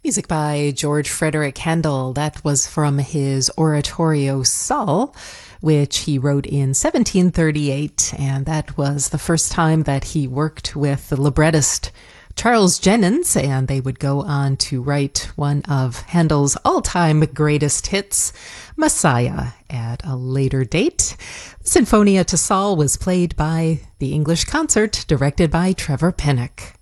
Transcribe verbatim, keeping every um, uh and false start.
Music by George Frederick Handel. That was from his oratorio Saul, which he wrote in seventeen thirty-eight, and that was the first time that he worked with the librettist Charles Jennens, and they would go on to write one of Handel's all-time greatest hits, Messiah, at a later date. Sinfonia to Saul was played by the English Concert, directed by Trevor Pinnock.